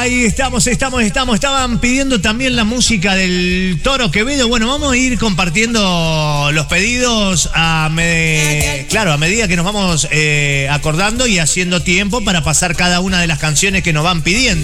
Ahí estamos. Estaban pidiendo también la música del Toro Quevedo. Bueno, vamos a ir compartiendo los pedidos a medida que nos vamos acordando y haciendo tiempo para pasar cada una de las canciones que nos van pidiendo.